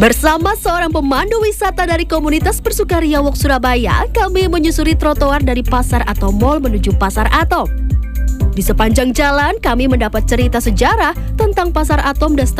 Bersama seorang pemandu wisata dari komunitas bersukaria Walk Surabaya, kami menyusuri trotoar dari pasar atau mall menuju Pasar Atom. Di sepanjang jalan, kami mendapat cerita sejarah tentang Pasar Atom dan